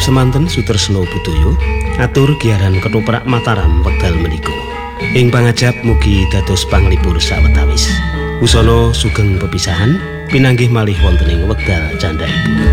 semanten Sutresna Budaya atur giaran ketoprak Mataram wekdal menika. Ing pangajap mugi dados panglipur sawetawis. Usana sugeng pepisahan pinanggih malih wonten ing wekdal candhaipun.